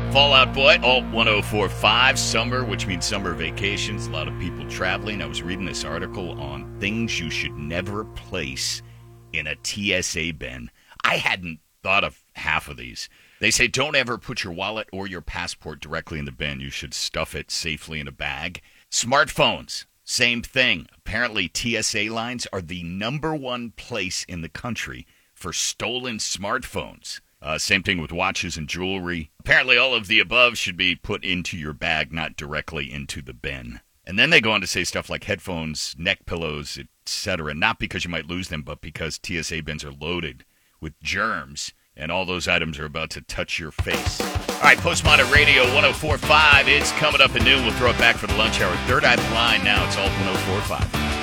Fallout Boy, Alt 1045, summer, which means summer vacations, a lot of people traveling. I was reading this article on things you should never place in a TSA bin. I hadn't thought of half of these. They say don't ever put your wallet or your passport directly in the bin. You should stuff it safely in a bag. Smartphones, same thing. Apparently TSA lines are the number one place in the country for stolen smartphones. Same thing with watches and jewelry. Apparently all of the above should be put into your bag, not directly into the bin. And then they go on to say stuff like headphones, neck pillows, etc. Not because you might lose them, but because TSA bins are loaded with germs, and all those items are about to touch your face. All right, Postmodern Radio 104.5. It's coming up at noon. We'll throw it back for the lunch hour. Third Eye Blind now. It's all 104.5.